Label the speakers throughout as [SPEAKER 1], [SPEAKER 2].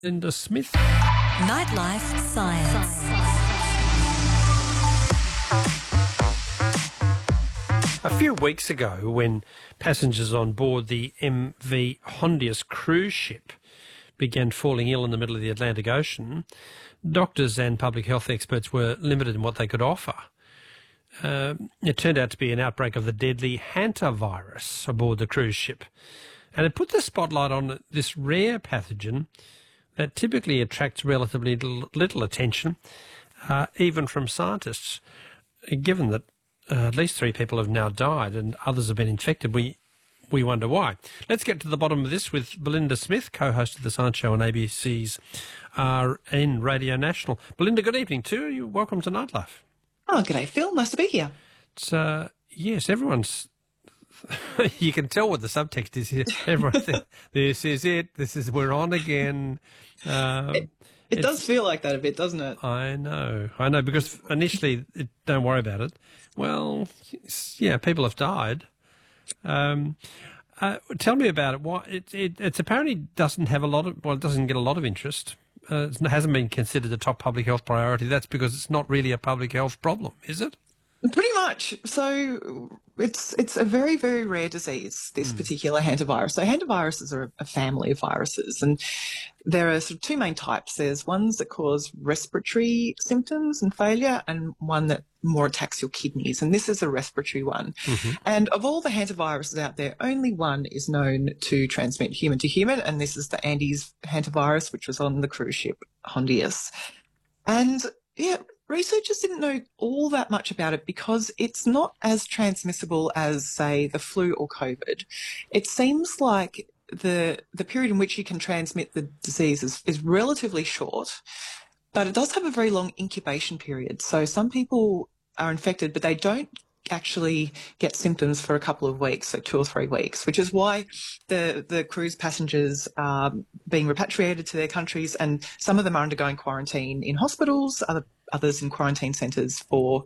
[SPEAKER 1] Linda Smith.
[SPEAKER 2] Nightlife Science.
[SPEAKER 1] A few weeks ago, when passengers on board the MV Hondius cruise ship began falling ill in the middle of the Atlantic Ocean, doctors and public health experts were limited in what they could offer. It turned out to be an outbreak of the deadly hantavirus aboard the cruise ship. And it put the spotlight on this rare pathogen that typically attracts relatively little attention, even from scientists. Given that at least 3 people have now died and others have been infected, we wonder why. Let's get to the bottom of this with Belinda Smith, co-host of The Science Show on ABC's RN Radio National. Belinda, good evening too. You're welcome to Nightlife.
[SPEAKER 3] Oh, g'day, Phil. Nice to be here.
[SPEAKER 1] It's, yes, everyone's... you can tell what the subtext is here. Everyone thinks, this is it. We're on again.
[SPEAKER 3] It does feel like that a bit, doesn't it?
[SPEAKER 1] I know, because initially, don't worry about it. Well, yeah, people have died. Tell me about it. Why it's apparently doesn't have it doesn't get a lot of interest. It hasn't been considered a top public health priority. That's because it's not really a public health problem, is it?
[SPEAKER 3] Pretty much. So it's a very, very rare disease, this particular hantavirus. So hantaviruses are a family of viruses, and there are sort of 2 main types. There's ones that cause respiratory symptoms and failure, and one that more attacks your kidneys, and this is a respiratory one. Mm-hmm. And of all the hantaviruses out there, only one is known to transmit human to human, and this is the Andes hantavirus, which was on the cruise ship Hondius. And yeah, researchers didn't know all that much about it because it's not as transmissible as, say, the flu or COVID. It seems like the period in which you can transmit the disease is relatively short, but it does have a very long incubation period. So some people are infected, but they don't actually get symptoms for a couple of weeks, so 2 or 3 weeks, which is why the cruise passengers are being repatriated to their countries, and some of them are undergoing quarantine in hospitals, others in quarantine centres for,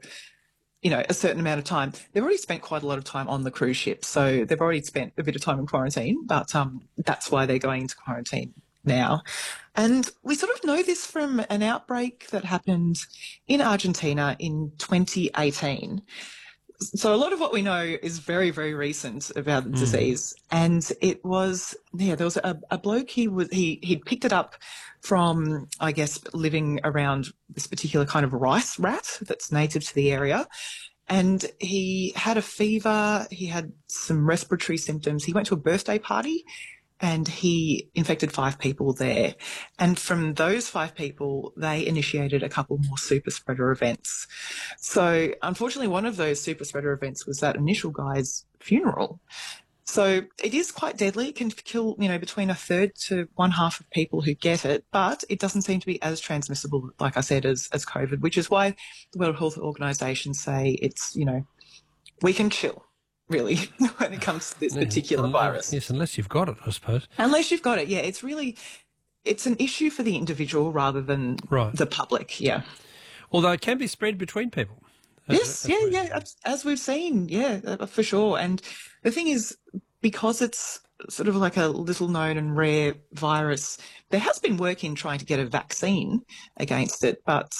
[SPEAKER 3] a certain amount of time. They've already spent quite a lot of time on the cruise ship, so they've already spent a bit of time in quarantine, but that's why they're going into quarantine now. And we sort of know this from an outbreak that happened in Argentina in 2018. So a lot of what we know is very, very recent about the disease. And it was, there was a bloke, he'd picked it up from, I guess, living around this particular kind of rice rat that's native to the area. And he had a fever, he had some respiratory symptoms. He went to a birthday party and he infected 5 people there. And from those 5 people, they initiated a couple more super spreader events. So unfortunately, one of those super spreader events was that initial guy's funeral. So it is quite deadly. It can kill, between 1/3 to 1/2 of people who get it, but it doesn't seem to be as transmissible, like I said, as COVID, which is why the World Health Organization say it's, we can chill, really, when it comes to this particular virus.
[SPEAKER 1] Yes, unless you've got it, I suppose.
[SPEAKER 3] Unless you've got it, yeah. It's an issue for the individual rather than the public, yeah.
[SPEAKER 1] Although it can be spread between people.
[SPEAKER 3] Yes, as we've seen, for sure. And the thing is, because it's sort of like a little known and rare virus, there has been work in trying to get a vaccine against it, but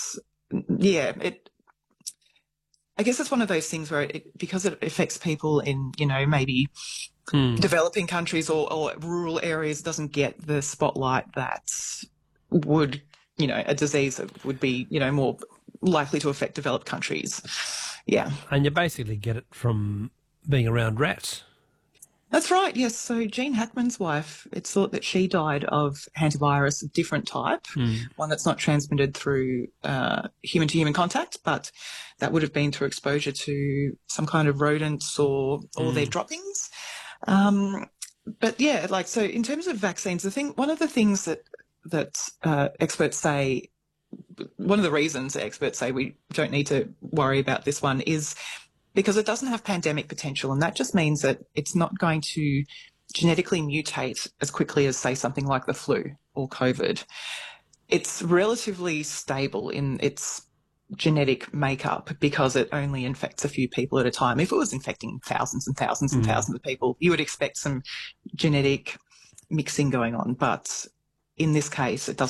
[SPEAKER 3] I guess it's one of those things where because it affects people in, maybe developing countries or rural areas, doesn't get the spotlight that would, a disease that would be, more likely to affect developed countries. Yeah.
[SPEAKER 1] And you basically get it from being around rats.
[SPEAKER 3] That's right, yes. So Gene Hackman's wife, it's thought that she died of hantavirus, a different type, one that's not transmitted through human-to-human contact, but that would have been through exposure to some kind of rodents or their droppings. But yeah, so in terms of vaccines, one of the things that experts say, one of the reasons that experts say we don't need to worry about this one is because it doesn't have pandemic potential, and that just means that it's not going to genetically mutate as quickly as, say, something like the flu or COVID. It's relatively stable in its genetic makeup because it only infects a few people at a time. If it was infecting thousands and thousands and thousands of people, you would expect some genetic mixing going on, but in this case, it doesn't